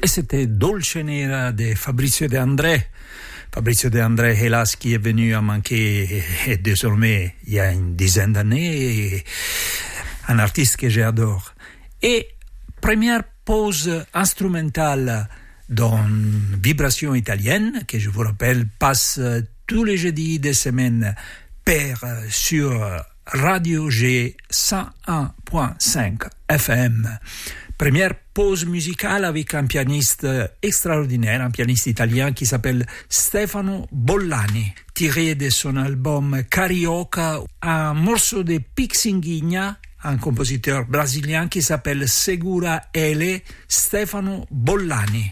c'était Dolce Nera de Fabrizio De André. Fabrizio De André, hélas, qui est venu à manquer désormais il y a une dizaine d'années, un artiste que j'adore. Et première pause instrumentale dans Vibration italienne, que je vous rappelle passe tous les jeudis des semaines sur Radio G 101.5 FM. Première pause musicale avec un pianiste extraordinaire, un pianiste italien qui s'appelle Stefano Bollani, tiré de son album Carioca, un morceau de Pixinguinha, un compositeur brésilien qui s'appelle Segura Ele, Stefano Bollani.